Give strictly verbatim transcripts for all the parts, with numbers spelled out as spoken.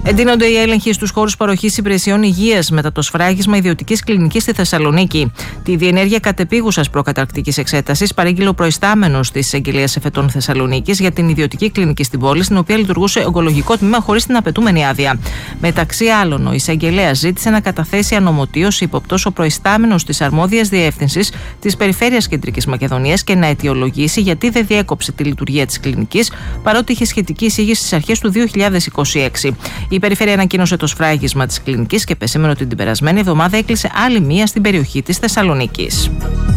Εντείνονται οι έλεγχοι στους χώρους παροχής υπηρεσιών υγείας μετά το σφράγισμα ιδιωτικής κλινικής στη Θεσσαλονίκη. Τη διενέργεια κατεπίγουσας προκαταρκτικής εξέτασης παρήγγειλε ο προϊστάμενος της Εισαγγελίας Εφετών Θεσσαλονίκης για την ιδιωτική κλινική στην πόλη, στην οποία λειτουργούσε ογκολογικό τμήμα χωρίς την απαιτούμενη άδεια. Μεταξύ άλλων, ο εισαγγελέας ζήτησε να καταθέσει ανομωτίωση υποπτός ο προϊστάμενος της αρμόδιας διεύθυνσης της Περιφέρειας Κεντρικής Μακεδονίας και να αιτιολογήσει γιατί δεν διέκοψε τη λειτουργία της κλινικής, παρότι είχε σχετική εισήγηση στις αρχές του δύο χιλιάδες είκοσι έξι. Η Περιφέρεια ανακοίνωσε το σφράγισμα της κλινικής και επεσήμενε ότι την περασμένη εβδομάδα έκλεισε άλλη μία στην περιοχή της Θεσσαλονίκης.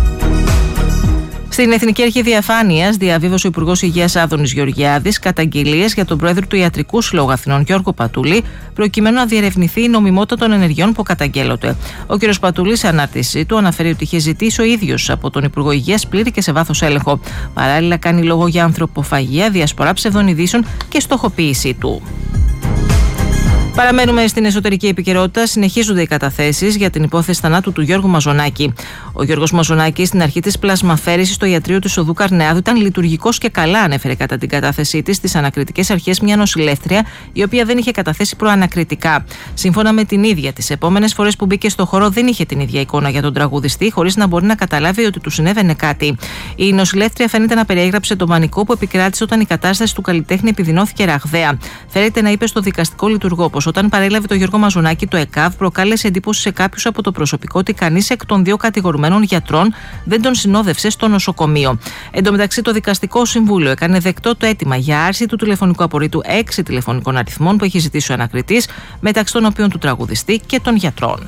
Στην Εθνική Αρχή Διαφάνειας διαβίβασε ο Υπουργός Υγείας Άδωνης Γεωργιάδης καταγγελίες για τον πρόεδρο του Ιατρικού Συλλόγου Αθηνών Γιώργο Πατούλη, προκειμένου να διερευνηθεί η νομιμότητα των ενεργειών που καταγγέλλονται. Ο κ. Πατούλης, σε ανάρτησή του, αναφέρει ότι είχε ζητήσει ο ίδιος από τον Υπουργό Υγείας πλήρη και σε βάθος έλεγχο. Παράλληλα, κάνει λόγο για ανθρωποφαγία, διασπορά ψευδών ειδήσεων και στοχοποίησή του. Παραμένουμε στην εσωτερική επικαιρότητα. Συνεχίζονται οι καταθέσεις για την υπόθεση θανάτου του Γιώργου Μαζονάκη. Ο Γιώργος Μαζονάκης, στην αρχή της πλασμαφέρησης στο ιατρείο του Οδού Καρνεάδου, ήταν λειτουργικός και καλά, ανέφερε κατά την κατάθεσή της στις ανακριτικές αρχές μια νοσηλεύτρια, η οποία δεν είχε καταθέσει προανακριτικά. Σύμφωνα με την ίδια, τις επόμενες φορές που μπήκε στο χώρο δεν είχε την ίδια εικόνα για τον τραγουδιστή, χωρίς να μπορεί να καταλάβει ότι του συνέβαινε κάτι. Η νοσηλεύτρια φαίνεται να περιέγραψε τον πανικό που επικράτησε όταν η κατάσταση του καλλιτέχνη επιδεινώθηκε ραγδαία. Φέρεται να είπε στο δικαστικό λειτουργό πως όταν παρέλαβε το Γιώργο Μαζονάκη, το ΕΚΑΒ προκάλεσε εντύπωση σε κάποιους από το προσωπικό ότι κανείς εκ των δύο κατηγορουμένων γιατρών δεν τον συνόδευσε στο νοσοκομείο. Εν τω μεταξύ, το Δικαστικό Συμβούλιο έκανε δεκτό το αίτημα για άρση του τηλεφωνικού απορρίτου έξι τηλεφωνικών αριθμών που έχει ζητήσει ο ανακριτής, μεταξύ των οποίων του τραγουδιστή και των γιατρών.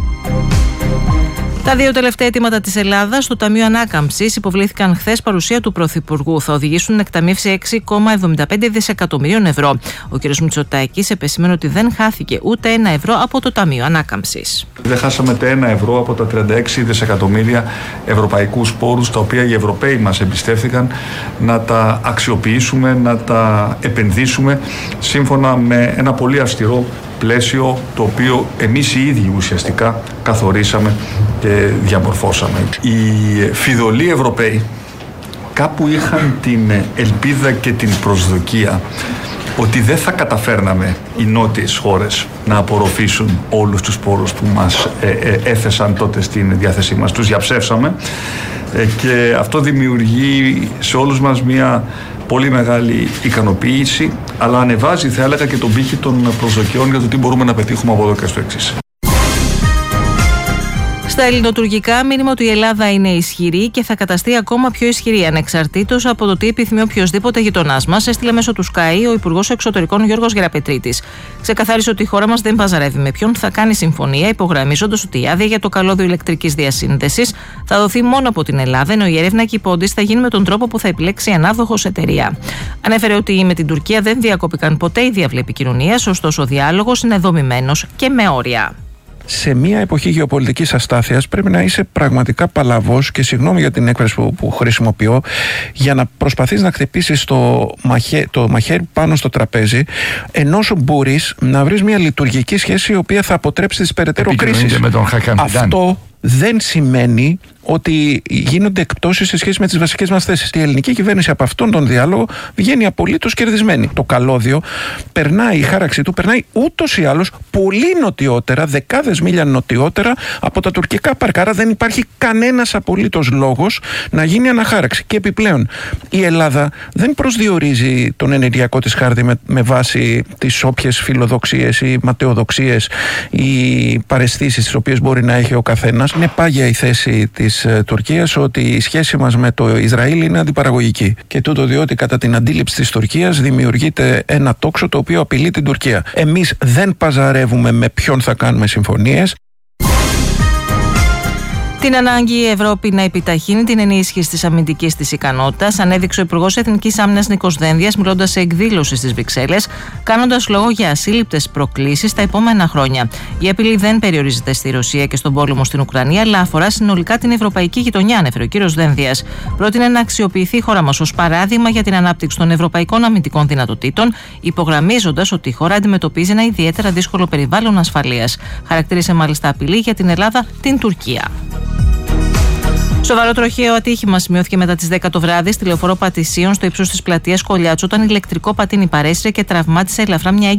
Τα δύο τελευταία αιτήματα της Ελλάδας στο Ταμείο Ανάκαμψης υποβλήθηκαν χθες παρουσία του Πρωθυπουργού. Θα οδηγήσουν στην εκταμείευση έξι κόμμα εβδομήντα πέντε δισεκατομμυρίων ευρώ. Ο κ. Μητσοτάκης επεσήμενε ότι δεν χάθηκε ούτε ένα ευρώ από το Ταμείο Ανάκαμψης. Δεν χάσαμε ούτε ένα ευρώ από τα τριάντα έξι δισεκατομμύρια ευρωπαϊκούς πόρους, τα οποία οι Ευρωπαίοι μας εμπιστεύτηκαν να τα αξιοποιήσουμε, να τα επενδύσουμε σύμφωνα με ένα πολύ αυστηρό πλαίσιο, το οποίο εμείς οι ίδιοι ουσιαστικά καθορίσαμε και διαμορφώσαμε. Οι φιδωλοί Ευρωπαίοι κάπου είχαν την ελπίδα και την προσδοκία ότι δεν θα καταφέρναμε οι νότιες χώρες να απορροφήσουν όλους τους πόρους που μας ε, ε, έθεσαν τότε στην διάθεσή μας. Τους διαψεύσαμε ε, και αυτό δημιουργεί σε όλους μας μια πολύ μεγάλη ικανοποίηση, αλλά ανεβάζει, θα έλεγα, και τον πύχη των προσδοκιών για το τι μπορούμε να πετύχουμε από εδώ και στο εξής. Στα ελληνοτουρκικά, μήνυμα ότι η Ελλάδα είναι ισχυρή και θα καταστεί ακόμα πιο ισχυρή, ανεξαρτήτως από το τι επιθυμεί οποιοδήποτε γειτονάς μας, έστειλε μέσω του Sky ο Υπουργός Εξωτερικών Γιώργος Γεραπετρίτης. Ξεκαθάρισε ότι η χώρα μας δεν παζαρεύει με ποιον θα κάνει συμφωνία, υπογραμμίζοντας ότι η άδεια για το καλώδιο ηλεκτρικής διασύνδεσης θα δοθεί μόνο από την Ελλάδα, ενώ η έρευνα και η πόντιση θα γίνει με τον τρόπο που θα επιλέξει η ανάδοχος εταιρεία. Ανέφερε ότι με την Τουρκία δεν διακόπηκαν ποτέ οι διάβλοι επικοινωνίας, ωστόσο ο διάλογος είναι δομημένος και με όρια. Σε μια εποχή γεωπολιτικής αστάθειας πρέπει να είσαι πραγματικά παλαβός, και συγγνώμη για την έκφραση που, που χρησιμοποιώ, για να προσπαθείς να χτυπήσεις το, μαχέ, το μαχαίρι πάνω στο τραπέζι, ενώ σου μπορείς να βρεις μια λειτουργική σχέση η οποία θα αποτρέψει τις περαιτέρω κρίσεις. Αυτό δεν σημαίνει ότι γίνονται εκπτώσεις σε σχέση με τις βασικές μας θέσεις. Η ελληνική κυβέρνηση από αυτόν τον διάλογο βγαίνει απολύτως κερδισμένη. Το καλώδιο περνάει, η χάραξη του περνάει ούτως ή άλλως πολύ νοτιότερα, δεκάδες μίλια νοτιότερα από τα τουρκικά πάρκα. Άρα δεν υπάρχει κανένας απολύτως λόγος να γίνει αναχάραξη. Και επιπλέον, η Ελλάδα δεν προσδιορίζει τον ενεργειακό της χάρτη με, με βάση τις όποιες φιλοδοξίες ή ματαιοδοξίες ή παραισθήσεις τις οποίες μπορεί να έχει ο καθένας. Είναι πάγια η θέση της Τουρκίας ότι η σχέση μας με το Ισραήλ είναι αντιπαραγωγική. Και τούτο διότι κατά την αντίληψη της Τουρκίας δημιουργείται ένα τόξο το οποίο απειλεί την Τουρκία. Εμείς δεν παζαρεύουμε με ποιον θα κάνουμε συμφωνίες. Την ανάγκη η Ευρώπη να επιταχύνει την ενίσχυση της αμυντικής της ικανότητας ανέδειξε ο Υπουργός Εθνικής Άμυνας Νίκος Δένδιας, μιλώντας σε εκδήλωση στις Βρυξέλλες, κάνοντας λόγο για ασύλληπτες προκλήσεις τα επόμενα χρόνια. Η απειλή δεν περιορίζεται στη Ρωσία και στον πόλεμο στην Ουκρανία, αλλά αφορά συνολικά την ευρωπαϊκή γειτονιά, ανέφερε ο κ. Δένδιας. Πρότεινε να αξιοποιηθεί η χώρα μας ως παράδειγμα για την ανάπτυξη των ευρωπαϊκών αμυντικών δυνατοτήτων, υπογραμμίζοντας ότι η χώρα αντιμετωπίζει ένα ιδιαίτερα δύσκολο περιβάλλον ασφαλείας. Χαρακτήρισε μάλιστα απειλή για την Ελλάδα την Τουρκία. Σοβαρό τροχαίο ατύχημα σημειώθηκε μετά τις δέκα το βράδυ στη λεωφόρο Πατησίων στο ύψος της πλατείας Κολιάτσου, όταν ηλεκτρικό πατίνι παρέσυρε και τραυμάτισε ελαφρά μια